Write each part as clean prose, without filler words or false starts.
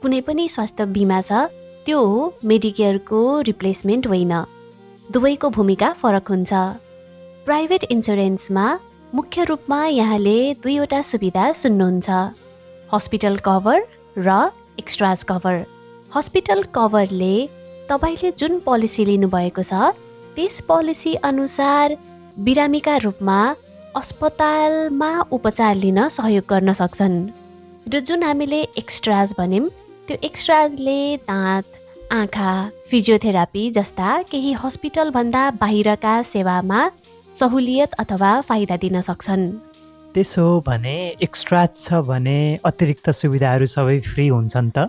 कुनै पनि स्वास्थ्य बिमा छ त्यो मेडिकेयरको रिप्लेसमेन्ट होइन। दुवैको भूमिका फरक हुन्छ। प्राइभेट इन्सुरेन्समा मुख्य रूपमा यहाँले दुईवटा सुविधा सुन्नुहुन्छ, हस्पिटल कभर र एक्स्ट्राज कभर। हस्पिटल कभरले तपाईले जुन पोलिसी लिनुभएको छ त्यस पोलिसी अनुसार बिरामीका रूपमा अस्पतालमा उपचार लिन सहयोग गर्न सक्छन्। र जुन हामीले एक्स्ट्राज भन्यौँ त्यो एक्स्ट्राजले दाँत, आँखा, फिजियोथेरापी जस्ता केही हस्पिटलभन्दा बाहिरका सेवामा सहुलियत अथवा फाइदा दिन सक्छन्। त्यसो भने एक्स्ट्रा छ भने अतिरिक्त सुविधाहरू सबै फ्री हुन्छन् त?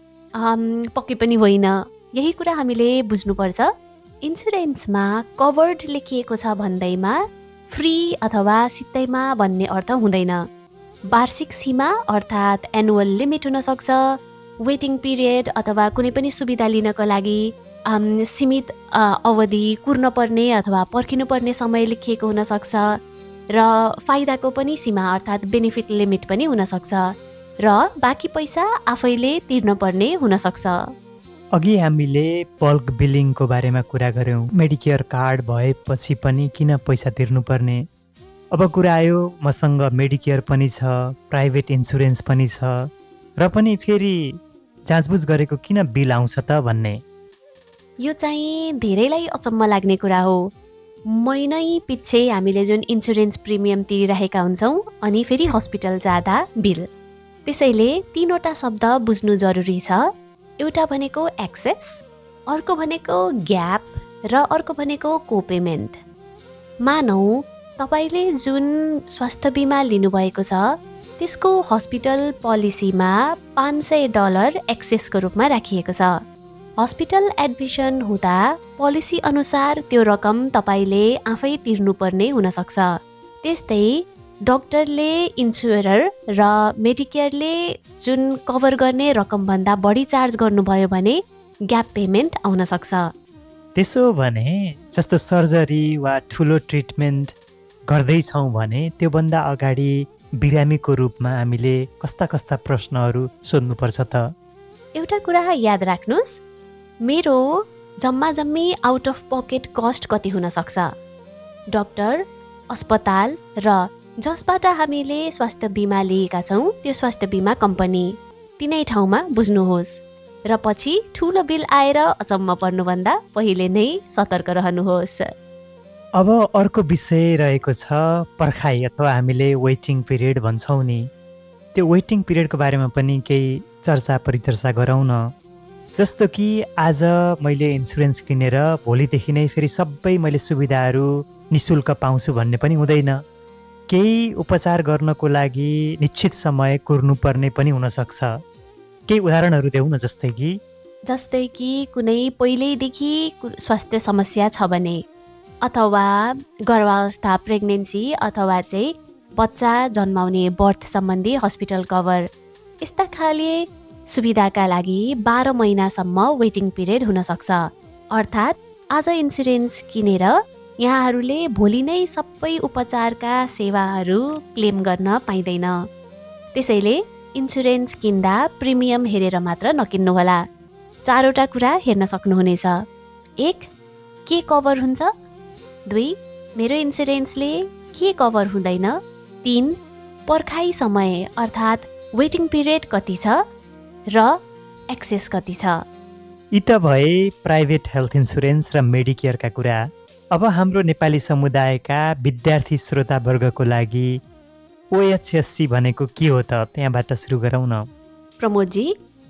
पक्कै पनि होइन। यही कुरा हामीले बुझ्नुपर्छ। इन्सुरेन्समा कभर्ड लेखिएको छ भन्दैमा फ्री अथवा सित्तैमा भन्ने अर्थ हुँदैन। वार्षिक सीमा अर्थात् एनुअल लिमिट हुनसक्छ, वेटिङ पिरियड अथवा कुनै पनि सुविधा लिनको लागि सीमित अवधि कुर्नुपर्ने अथवा पर्खिनुपर्ने समय लेखिएको हुनसक्छ र फाइदाको पनि सीमा अर्थात् बेनिफिट लिमिट पनि हुनसक्छ र बाँकी पैसा आफैले तिर्नुपर्ने हुनसक्छ। अघि हामीले बल्क बिलिङको बारेमा कुरा गऱ्यौँ। मेडिकेयर कार्ड भएपछि पनि किन पैसा तिर्नुपर्ने? अब कुरा आयो मसँग मेडिकेयर पनि छ, प्राइभेट इन्सुरेन्स पनि छ र पनि फेरि जाँचबुझ गरेको किन बिल आउँछ त भन्ने। यो चाहिँ धेरैलाई अचम्म लाग्ने कुरा हो। महिनै पछि हामीले जुन इन्सुरेन्स प्रिमियम तिरिरहेका हुन्छौँ अनि फेरि हस्पिटल जाँदा बिल। त्यसैले तीनवटा शब्द बुझ्नु जरुरी छ। एउटा भनेको एक्सेस, अर्को भनेको ग्याप र अर्को भनेको कोपेमेन्ट। मानौ तपाईले जुन स्वास्थ्य बिमा लिनुभएको छ त्यसको हस्पिटल पोलिसीमा $500 एक्सेसको रूपमा राखिएको छ। हस्पिटल एडमिसन हुँदा पोलिसी अनुसार त्यो रकम तपाईले आफै तिर्नुपर्ने हुनसक्छ। त्यस्तै डाक्टरले, इन्सुरर र मेडिकेयरले जुन कभर गर्ने रकमभन्दा बढी चार्ज गर्नुभयो भने ग्याप पेमेन्ट आउन सक्छ। त्यसो भने जस्तो सर्जरी वा ठुलो ट्रिटमेन्ट गर्दैछौँ भने त्योभन्दा अगाडि बिरामीको रूपमा हामीले कस्ता कस्ता प्रश्नहरू सोध्नुपर्छ त? एउटा कुरा याद राख्नुहोस्, मेरो जम्मा जम्मी आउट अफ पकेट कस्ट कति हुन सक्छ? डाक्टर, अस्पताल र जसबाट हामीले स्वास्थ्य बिमा लिएका छौँ त्यो स्वास्थ्य बिमा कम्पनी, तिनै ठाउँमा बुझ्नुहोस् र पछि ठुलो बिल आएर अचम्म पर्नुभन्दा पहिले नै सतर्क रहनुहोस्। अब अर्को विषय रहेको छ पर्खाइ अथवा हामीले वेटिङ पिरियड भन्छौँ नि। त्यो वेटिङ पिरियडको बारेमा पनि केही चर्चा परिचर्चा गरौँ न। जस्तो कि आज मैले इन्सुरेन्स किनेर भोलिदेखि नै फेरि सबै मैले सुविधाहरू निशुल्क पाउँछु भन्ने पनि हुँदैन। केही उपचार गर्नको लागि निश्चित समय कुर्नुपर्ने पनि हुनसक्छ। केही उदाहरणहरू देऊ न। जस्तै कि कुनै पहिल्यैदेखि स्वास्थ्य समस्या छ भने अथवा गर्भावस्था, प्रेग्नेन्सी अथवा चाहिँ बच्चा जन्माउने बर्थ सम्बन्धी हस्पिटल कभर, यस्ता खाले सुविधाका लागि 12 महिनासम्म वेटिङ पिरियड हुनसक्छ। अर्थात् आज इन्सुरेन्स किनेर यहाँहरूले भोलि नै सबै उपचारका सेवाहरू क्लेम गर्न पाइँदैन। त्यसैले इन्सुरेन्स किन्दा प्रिमियम हेरेर मात्र नकिन्नुहोला। 4वटा कुरा हेर्न सक्नुहुनेछ। 1. के कभर हुन्छ? 2. मेरो इन्सुरेन्सले के कभर हुँदैन? 3. पर्खाइ समय अर्थात् वेटिङ पिरियड कति छ र एक्सेस कति छ। यी त भए प्राइभेट हेल्थ इन्सुरेन्स र मेडिकेयरका कुरा। अब हाम्रो नेपाली समुदायका विद्यार्थी श्रोतावर्गको लागि OHSC भनेको के हो त? त्यहाँबाट सुरु गरौँ न। प्रमोदजी,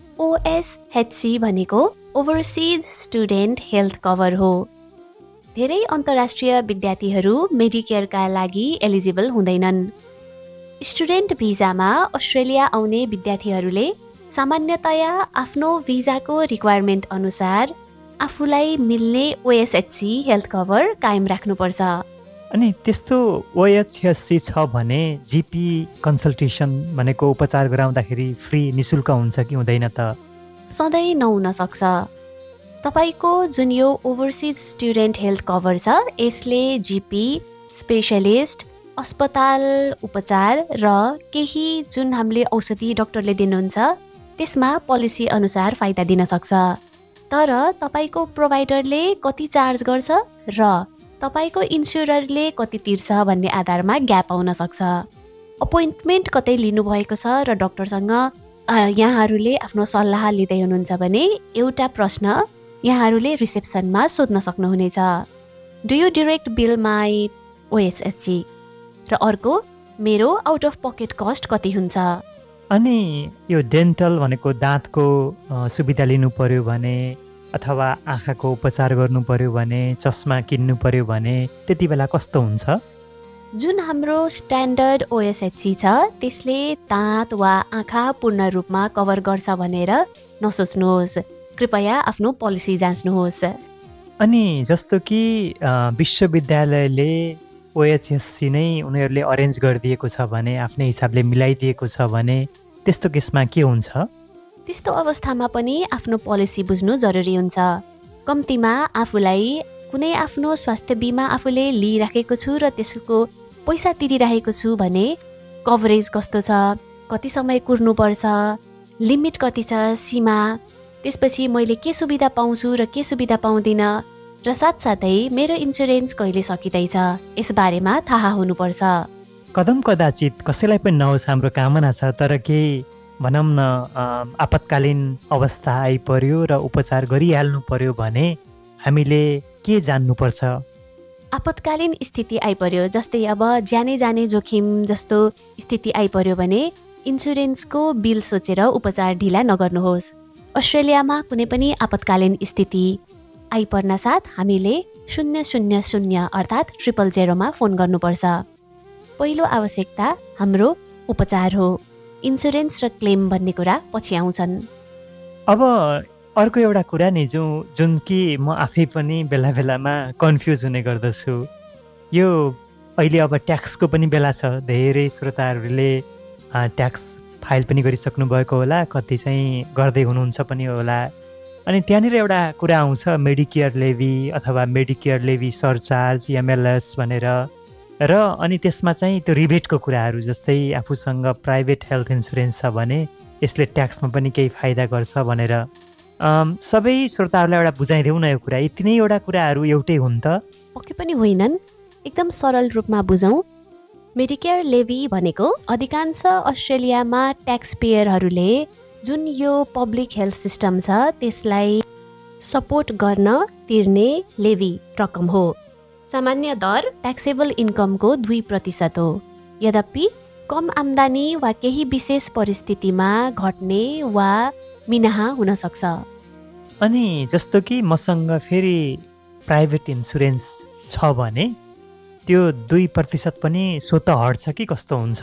OSHC भनेको ओभरसिज स्टुडेन्ट हेल्थ कभर हो। धेरै अन्तर्राष्ट्रिय विद्यार्थीहरू मेडिकेयरका लागि एलिजिबल हुँदैनन्। स्टुडेन्ट भिजामा अस्ट्रेलिया आउने विद्यार्थीहरूले सामान्यतया आफ्नो भिजाको रिक्वायरमेन्ट अनुसार आफूलाई मिल्ने OSHC हेल्थ कभर कायम राख्नुपर्छ। अनि त्यस्तो OHSC छ भने जिपी कन्सल्टेसन भनेको उपचार गराउँदाखेरि फ्री निशुल्क हुन्छ कि हुँदैन त? सधैँ नहुन सक्छ। तपाईको जुन यो ओभरसिज स्टुडेन्ट हेल्थ कभर छ यसले जिपी, स्पेशलिस्ट, अस्पताल उपचार र केही जुन हामीले औषधि डाक्टरले दिनुहुन्छ त्यसमा पोलिसी अनुसार फाइदा दिन सक्छ। तर तपाईँको प्रोभाइडरले कति चार्ज गर्छ र तपाईँको इन्स्योररले कति तिर्छ भन्ने आधारमा ग्याप आउन सक्छ। अपोइन्टमेन्ट कतै लिनुभएको छ र डक्टरसँग यहाँहरूले आफ्नो सल्लाह लिँदै हुनुहुन्छ भने एउटा प्रश्न यहाँहरूले रिसेप्सनमा सोध्न सक्नुहुनेछ, do you direct bill my ओएसएचजी? र अर्को, मेरो आउट अफ पकेट कस्ट कति हुन्छ? अनि यो डेन्टल भनेको दाँतको सुविधा लिनु पर्यो भने अथवा आँखाको उपचार गर्नु पर्यो भने, चस्मा किन्नु पर्यो भने त्यति बेला कस्तो हुन्छ? जुन हाम्रो स्ट्यान्डर्ड ओएसएचजी छ त्यसले दाँत वा आँखा पूर्ण रूपमा कभर गर्छ भनेर नसोच्नुहोस्। कृपया आफ्नो पोलिसी जाँच्नुहोस्। अनि जस्तो कि विश्वविद्यालयले ओएचएससी नै उनीहरूले अरेन्ज गरिदिएको छ भने, आफ्नै हिसाबले मिलाइदिएको छ भने त्यस्तो केसमा के हुन्छ? त्यस्तो अवस्थामा पनि आफ्नो पोलिसी बुझ्नु जरुरी हुन्छ। कम्तीमा आफूलाई कुनै आफ्नो स्वास्थ्य बिमा आफूले लिइराखेको छु र त्यसको पैसा तिरिरहेको छु भने कभरेज कस्तो छ, कति समय कुर्नुपर्छ, लिमिट कति छ, सीमा, त्यसपछि मैले के सुविधा पाउँछु र के सुविधा पाउँदिनँ, र साथसाथै मेरो इन्सुरेन्स कहिले सकिँदैछ यसबारेमा थाहा हुनुपर्छ। कदम कदाचित कसैलाई पनि नहोस् हाम्रो कामना छ, तर केही भनौँ न आपतकालीन अवस्था आइपर्यो र उपचार गरिहाल्नु पर्यो भने हामीले के जान्नुपर्छ? आपतकालीन स्थिति आइपर्यो, जस्तै अब ज्यानै जाने जोखिम जस्तो स्थिति आइपर्यो भने इन्सुरेन्सको बिल सोचेर उपचार ढिला नगर्नुहोस्। अस्ट्रेलियामा कुनै पनि आपतकालीन स्थिति आइपर्न साथ हामीले 000 अर्थात् 000 फोन गर्नुपर्छ। पहिलो आवश्यकता हाम्रो उपचार हो। इन्सुरेन्स र क्लेम भन्ने कुरा पछि आउँछन्। अब अर्को एउटा कुरा नि जुन कि म आफै पनि बेला बेलामा कन्फ्युज हुने गर्दछु, यो अहिले अब ट्याक्सको पनि बेला छ। धेरै श्रोताहरूले ट्याक्स फाइल पनि गरिसक्नु भएको होला, कति चाहिँ गर्दै हुनुहुन्छ पनि होला। अनि त्यहाँनिर एउटा कुरा आउँछ मेडिकेयर लेभी अथवा मेडिकेयर लेभी सरचार्ज एमएलएस भनेर, र अनि त्यसमा चाहिँ त्यो रिबेटको कुराहरू, जस्तै आफूसँग प्राइभेट हेल्थ इन्सुरेन्स छ भने यसले ट्याक्समा पनि केही फाइदा गर्छ भनेर। सबै श्रोताहरूलाई एउटा बुझाइदेऊ न यो कुरा, यति नै एउटा कुराहरू एउटै हुन् त? पक्कै पनि होइनन्। एकदम सरल रूपमा बुझौँ। मेडिकेयर लेभी भनेको अधिकांश अस्ट्रेलियामा ट्याक्स पेयरहरूले जुन यो पब्लिक हेल्थ सिस्टम छ त्यसलाई सपोर्ट गर्न तिर्ने लेभी रकम हो। सामान्य दर ट्याक्सेबल इन्कमको 2% हो। यद्यपि कम आम्दानी वा केही विशेष परिस्थितिमा घट्ने वा मिनाहा हुन सक्छ। अनि जस्तो कि मसँग फेरि प्राइभेट इन्सुरेन्स छ भने त्यो 2% पनि स्वतः हट्छ कि कस्तो हुन्छ?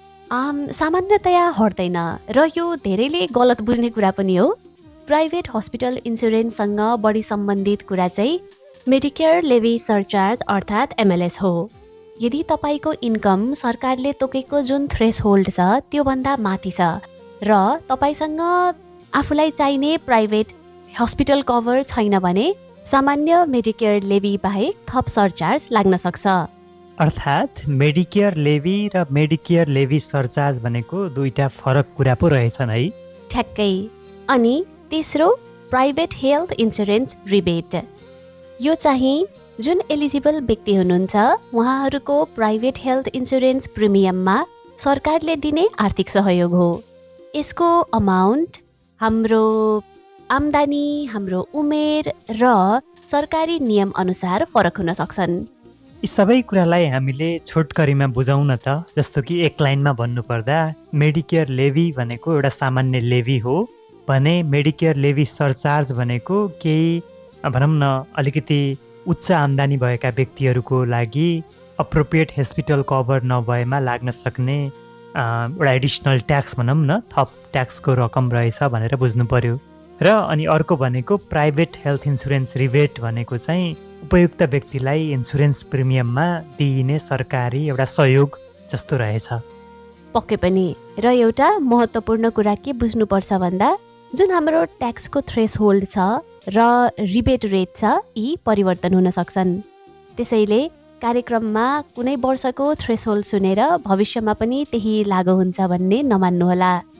सामान्यतया हट्दैन, र यो धेरैले गलत बुझ्ने कुरा पनि हो। प्राइभेट हस्पिटल इन्सुरेन्ससँग बढी सम्बन्धित कुरा चाहिँ मेडिकेयर लेभी सरचार्ज अर्थात् एमएलएस हो। यदि तपाईँको इन्कम सरकारले तोकेको जुन थ्रेसहोल्ड छ त्योभन्दा माथि छ र तपाईँसँग आफूलाई चाहिने प्राइभेट हस्पिटल कभर छैन भने सामान्य मेडिकेयर लेभी बाहेक थप सरचार्ज लाग्न सक्छ। अर्थात् मेडिकेयर लेभी र मेडिकेयर लेभी सरचार्ज भनेको दुईटा फरक कुरा पो रहेछन् है? ठ्याक्कै। अनि तेस्रो, प्राइभेट हेल्थ इन्सुरेन्स रिबेट। यो चाहिँ जुन एलिजिबल व्यक्ति हुनुहुन्छ उहाँहरूको प्राइभेट हेल्थ इन्सुरेन्स प्रिमियममा सरकारले दिने आर्थिक सहयोग हो। यसको अमाउन्ट हाम्रो आम्दानी, हाम्रो उमेर र सरकारी नियम अनुसार फरक हुन सक्छन्। यी सबै कुरालाई हामीले छोटकरीमा बुझाउँ न त। जस्तो कि एक लाइनमा भन्नुपर्दा मेडिकेयर लेभी भनेको एउटा सामान्य लेभी हो भने मेडिकेयर लेभी सरचार्ज भनेको केही भनौँ न अलिकति उच्च आम्दानी भएका व्यक्तिहरूको लागि अप्रोप्रिएट हस्पिटल कभर नभएमा लाग्न सक्ने एउटा एडिसनल ट्याक्स भनौँ न, थप ट्याक्सको रकम रहेछ भनेर बुझ्नु पर्यो। र अनि अर्को भनेको प्राइभेट हेल्थ इन्सुरेन्स रिबेट भनेको चाहिँ उपयुक्त व्यक्तिलाई इन्सुरेन्स प्रिमियममा दिइने सरकारी एउटा सहयोग जस्तो रहेछ। पक्कै पनि। र एउटा महत्त्वपूर्ण कुरा के बुझ्नुपर्छ भन्दा जुन हाम्रो ट्याक्सको थ्रेसहोल्ड छ र रिबेट रेट छ यी परिवर्तन हुन सक्छन्। त्यसैले कार्यक्रममा कुनै वर्षको थ्रेसहोल्ड सुनेर भविष्यमा पनि त्यही लागू हुन्छ भन्ने नमान्नुहोला।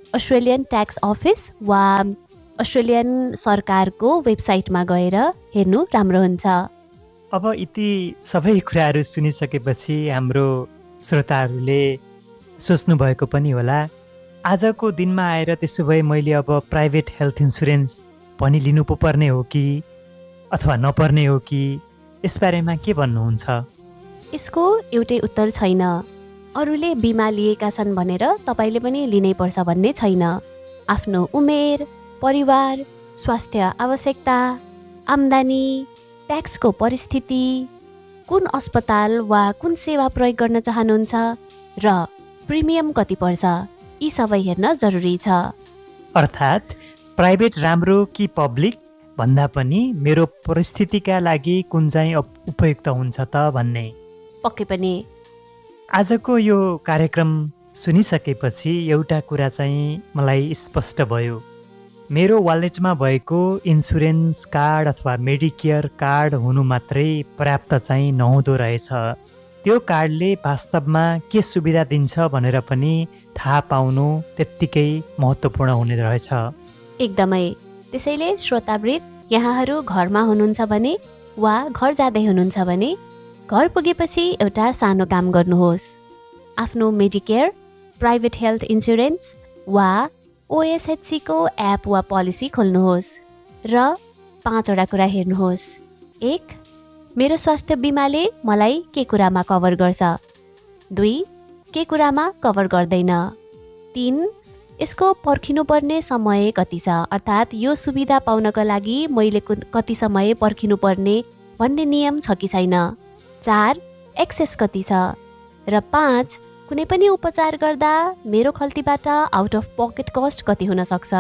अस्ट्रेलियन ट्याक्स अफिस वा अस्ट्रेलियन सरकारको वेबसाइटमा गएर हेर्नु राम्रो हुन्छ। अब यति सबै कुराहरू सुनिसकेपछि हाम्रो श्रोताहरूले सोच्नुभएको पनि होला, आजको दिनमा आएर त्यसो भए मैले अब प्राइभेट हेल्थ इन्सुरेन्स पनि लिनु पो पर्ने हो कि अथवा नपर्ने हो कि, यसबारेमा के भन्नुहुन्छ? यसको एउटै उत्तर छैन। अरूले बिमा लिएका छन् भनेर तपाईँले पनि लिनै पर्छ भन्ने छैन। आफ्नो उमेर, परिवार, स्वास्थ्य आवश्यकता, आम्दानी, ट्याक्सको परिस्थिति, कुन अस्पताल वा कुन सेवा प्रयोग गर्न चाहनुहुन्छ र प्रिमियम कति पर्छ, यी सबै हेर्न जरुरी छ। अर्थात् प्राइभेट राम्रो कि पब्लिक भन्दा पनि मेरो परिस्थितिका लागि कुन चाहिँ उपयुक्त हुन्छ त भन्ने। पक्कै पनि। आजको यो कार्यक्रम सुनिसकेपछि एउटा कुरा चाहिँ मलाई स्पष्ट भयो। मेरो वालेटमा भएको इन्सुरेन्स कार्ड अथवा मेडिकेयर कार्ड हुनु मात्रै पर्याप्त चाहिँ नहुँदो रहेछ। त्यो कार्डले वास्तवमा के सुविधा दिन्छ भनेर पनि थाहा पाउनु त्यत्तिकै महत्त्वपूर्ण हुने रहेछ। एकदमै। त्यसैले श्रोतावृन्द, यहाँहरू घरमा हुनुहुन्छ भने वा घर जाँदै हुनुहुन्छ भने घर पुगेपछि एउटा सानो काम गर्नुहोस्। आफ्नो मेडिकेयर, प्राइभेट हेल्थ इन्सुरेन्स वा ओएसएचसीको एप वा पोलिसी खोल्नुहोस् र 5वटा कुरा हेर्नुहोस्। 1. मेरो स्वास्थ्य बिमाले मलाई के कुरामा कभर गर्छ? 2. के कुरामा कभर गर्दैन? 3. यसको पर्खिनुपर्ने समय कति छ, अर्थात् यो सुविधा पाउनका लागि मैले कति समय पर्खिनुपर्ने भन्ने नियम छ कि छैन? 4. एक्सेस कति छ? र 5. कुनै पनि उपचार गर्दा मेरो खल्तीबाट आउट अफ पकेट कस्ट कति हुन सक्छ?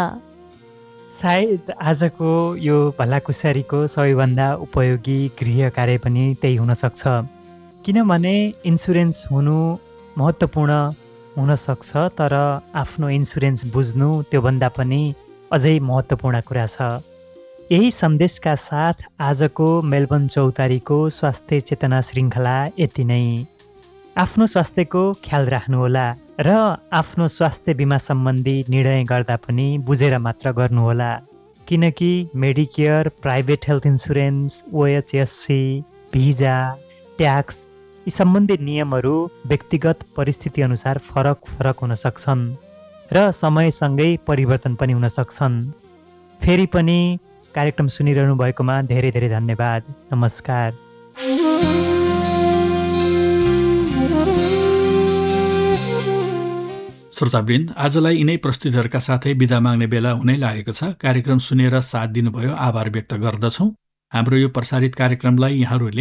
सायद आजको यो भलाकुसारीको सबैभन्दा उपयोगी गृह कार्य पनि त्यही हुनसक्छ। किनभने इन्सुरेन्स हुनु महत्त्वपूर्ण हुनसक्छ, तर आफ्नो इन्सुरेन्स बुझ्नु त्योभन्दा पनि अझै महत्त्वपूर्ण कुरा छ। यही सन्देशका साथ आजको मेलबर्न चौतारीको स्वास्थ्य चेतना श्रृङ्खला यति नै। आफ्नो स्वास्थ्यको ख्याल राख्नुहोला र आफ्नो स्वास्थ्य बिमा सम्बन्धी निर्णय गर्दा पनि बुझेर मात्र गर्नुहोला, किनकि Medicare, private health insurance, ओएचएससी, visa, tax यी सम्बन्धित नियमहरू व्यक्तिगत परिस्थिति अनुसार फरक हुन सक्छन् र समयसँगै परिवर्तन पनि हुन सक्छन्। फेरि पनि कार्यक्रम सुनिरहनु भएकोमा धेरै धेरै धन्यवाद। नमस्कार। श्रोतावृन्द, आजलाई यिनै प्रस्तुतिहरूका साथै बिदा माग्ने बेला हुनै लागेको छ। कार्यक्रम सुनेर साथ दिनुभयो, आभार व्यक्त गर्दछौँ। हाम्रो यो प्रसारित कार्यक्रमलाई यहाँहरूले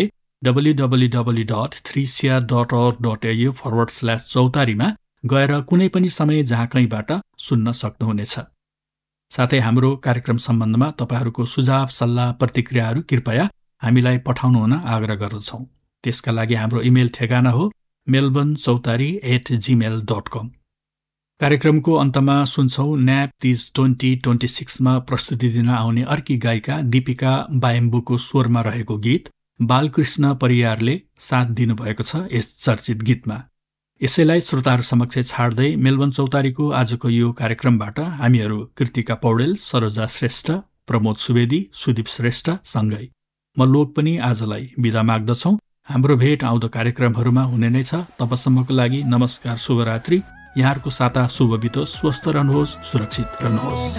www.3cr.org.au/चौतारीमा गएर कुनै पनि समय जहाँ कहीँबाट सुन्न सक्नुहुनेछ। साथै हाम्रो कार्यक्रम सम्बन्धमा तपाईँहरूको सुझाव, सल्लाह, प्रतिक्रियाहरू कृपया हामीलाई पठाउनु हुन आग्रह गर्दछौँ। त्यसका लागि हाम्रो इमेल ठेगाना हो melbournechautari@gmail.com। कार्यक्रमको अन्तमा सुन्छौं न्याप तीज 2026मा प्रस्तुति दिन आउने अर्की गायिका दीपिका बायम्बुको स्वरमा रहेको गीत बालकृष्ण परियारले साथ दिनुभएको छ यस चर्चित गीतमा। यसैलाई श्रोताहरू समक्ष छाड्दै मेलबर्न चौतारीको आजको यो कार्यक्रमबाट हामीहरू कृतिका पौडेल, सरोजा श्रेष्ठ, प्रमोद सुवेदी, सुदीप श्रेष्ठ सँगै म लोक पनि आजलाई बिदा माग्दछौं। हाम्रो भेट आउँदो कार्यक्रमहरूमा हुने नै छ। तबसम्मको लागि नमस्कार, शुभरात्रि। यहाँहरूको साता शुभ बितोस्, स्वस्थ रहनुहोस्, सुरक्षित रहनुहोस्।